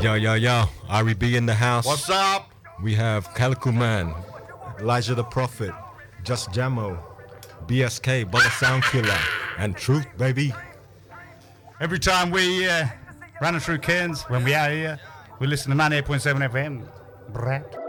Yo, Ari B in the house. What's up? We have Calico Man, Elijah the Prophet, Just Jamo, BSK, Bugger Sound Killer, and Truth, baby. Every time we running through Cairns, when we out here, we listen to 98.7 FM. Brat.